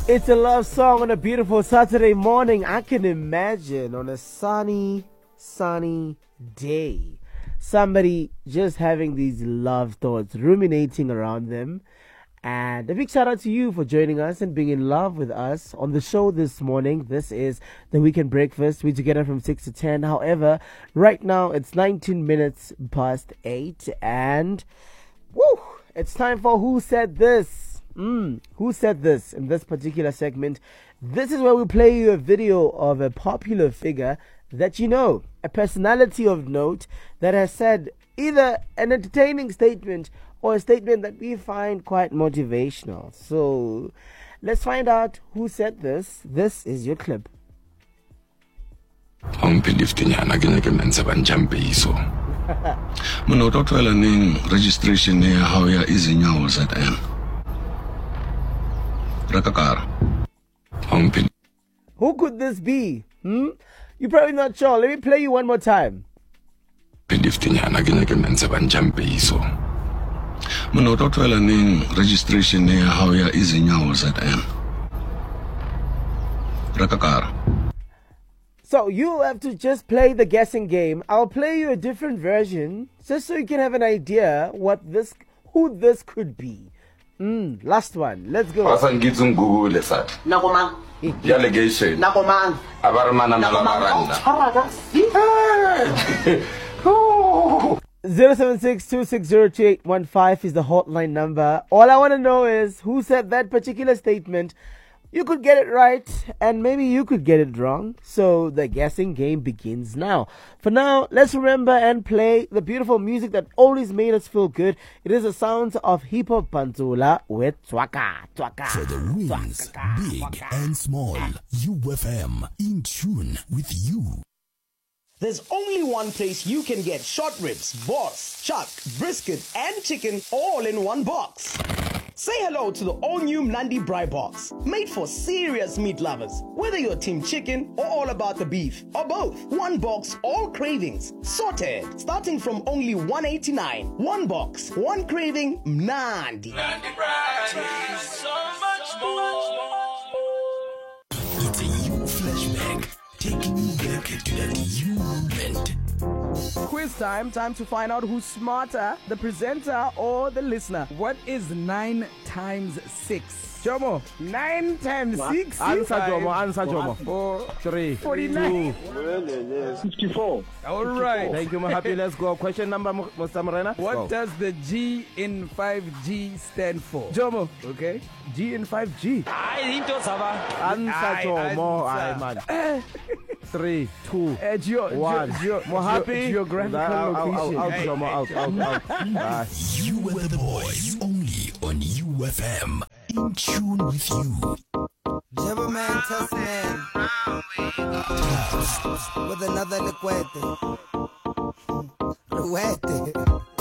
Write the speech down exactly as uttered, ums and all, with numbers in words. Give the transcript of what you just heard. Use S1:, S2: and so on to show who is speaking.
S1: It's a love song on a beautiful Saturday morning. I can imagine on a sunny, sunny day, somebody just having these love thoughts ruminating around them. And a big shout out to you for joining us and being in love with us on the show this morning. This is the Weekend Breakfast. We're together from six to ten. However, right now it's nineteen minutes past eight. And woo, it's time for Who Said This? Mm, who said this in this particular segment? This is where we play you a video of a popular figure that you know, a personality of note that has said either an entertaining statement or a statement that we find quite motivational. So let's find out who said this. This is your clip.
S2: Registration
S1: Who could this be? Hmm? You're probably not sure. Let me play you one more time.
S2: Registration
S1: So you have to just play the guessing game. I'll play you a different version just so you can have an idea what this, who this could be. Mm, last one. Let's go.
S3: Delegation.
S1: zero seven six two six zero two eight one five is the hotline number. All I want to know is who said that particular statement. You could get it right, and maybe you could get it wrong. So the guessing game begins now. For now, let's remember and play the beautiful music that always made us feel good. It is the sounds of Hip Hop Pantsula with Twaka, Twaka.
S4: For the wins, big and small, U F M, in tune with you.
S5: There's only one place you can get short ribs, boss, chuck, brisket, and chicken all in one box. Say hello to the all-new Mnandi Braai Box, made for serious meat lovers. Whether you're team chicken or all about the beef, or both, one box, all cravings, sorted, starting from only one eighty-nine. One box, one craving, Mnandi. Mnandi Braai, so much more.
S4: It's a you flashback, taking you back to that you moment.
S5: Quiz time, time to find out who's smarter, the presenter or the listener. What is nine times six?
S1: Jomo, nine times
S5: What?
S1: six.
S5: Answer, Jomo,
S1: answer, Jomo.
S5: Four,
S1: three,
S5: forty-nine.
S6: fifty-four.
S1: All right. Thank you, Mahapi. Let's go. Question number, Mister Morena.
S5: What
S1: go.
S5: does the G in five G stand for?
S1: Jomo,
S5: Okay.
S1: G in five G. Answer,
S5: Aye,
S1: Jomo.
S5: answer.
S1: Aye, man. Three, two,
S5: Uh, geo-
S1: one.
S5: geo- geo-
S1: Mohapi.
S5: geo- geographical
S1: Out, out,
S5: location.
S1: out, Jomo. Out, out, out. Ah.
S4: You were the boys, only on U F M, in tune with you.
S7: Gentleman test man with another liquete. Ruete.